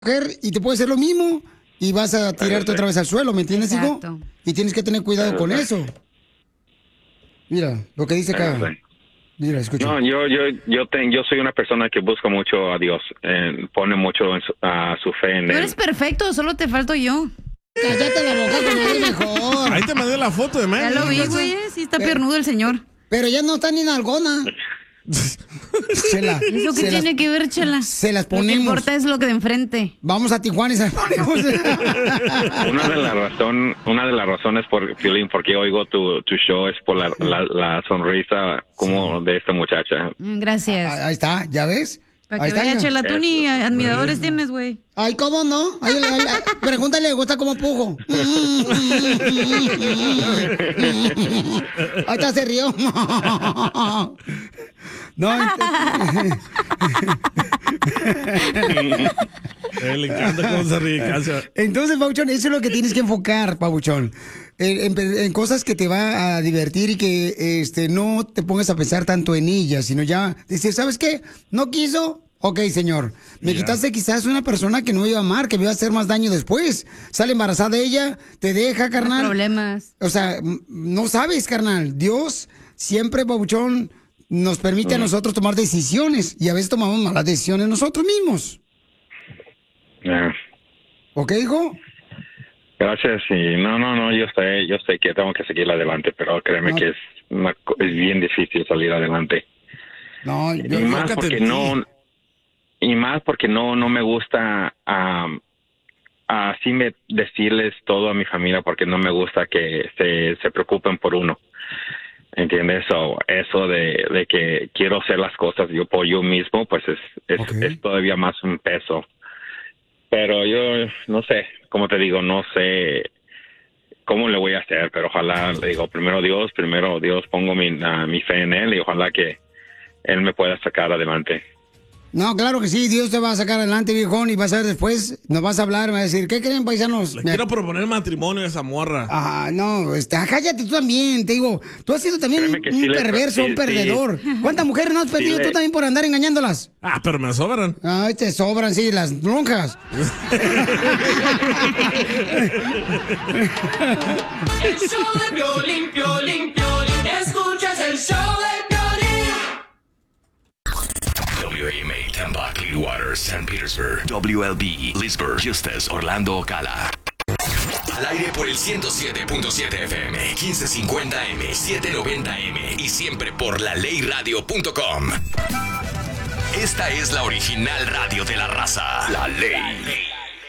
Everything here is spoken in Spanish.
mujer y te puede hacer lo mismo y vas a tirarte otra vez al suelo, ¿me entiendes, hijo? Y tienes que tener cuidado con eso. Mira, lo que dice acá. Mira, escucha. No, yo soy una persona que busca mucho a Dios, pone mucho a su fe en Tú Él. eres perfecto, solo te falto yo. Cállate la boca, que no mejor. Ahí te mandé la foto de Ya lo vi, güey, sí está piernudo el señor. Pero ya no está ni en algona. ¿Eso qué tiene que ver, Chela? Se las Lo que ponemos. importa es lo que de enfrente. Vamos a Tijuana y se las ponemos. Una de las razones por Piolín, porque oigo tu show es por la sonrisa como de esta muchacha. Gracias. Ahí está, ¿ya ves? Para que vea, Chela, tú ni admiradores tienes, güey. Ay, ¿cómo no? Ay, pregúntale, ¿le gusta cómo pujo? Ahí está, se rió. No, le encanta cómo se ríe, casa. Entonces, Pabuchón, eso es lo que tienes que enfocar, Pabuchón. En cosas que te va a divertir y que no te pongas a pensar tanto en ellas, sino ya decir, ¿sabes qué? ¿No quiso? Ok, señor. Me quitaste quizás una persona que no iba a amar, que me iba a hacer más daño después. Sale embarazada ella, te deja, carnal. Problemas. O sea, no sabes, carnal. Dios siempre, Pabuchón, nos permite a nosotros tomar decisiones y a veces tomamos malas decisiones nosotros mismos. ¿Ok, hijo? Gracias, y no, yo sé que tengo que seguir adelante, pero créeme que es bien difícil salir adelante. No, y más porque no me gusta así decirles todo a mi familia, porque no me gusta que se preocupen por uno. ¿Entiendes? Eso de que quiero hacer las cosas yo por yo mismo, pues es todavía más un peso. Pero yo no sé, como te digo, no sé cómo le voy a hacer, pero ojalá, le digo, primero Dios, pongo mi fe en Él y ojalá que Él me pueda sacar adelante. No, claro que sí, Dios te va a sacar adelante, viejón, y vas a ver después, nos vas a hablar, me va a decir, ¿qué creen, paisanos? Le quiero proponer matrimonio a esa morra. No, cállate tú también, te digo, tú has sido también un perverso, un perdedor. ¿Cuántas mujeres no has perdido tú también por andar engañándolas? Pero me sobran. Ay, te sobran, sí, las lonjas. El show de Piolín, Piolín, Piolín, escuchas el show de WAMA, Tampa, Clearwater, St. Petersburg, WLB, Leesburg, Eustis, Orlando, Ocala. Al aire por el 107.7 FM, 1550M, 790M y siempre por LaLeyRadio.com. Esta es la original radio de la raza, La Ley.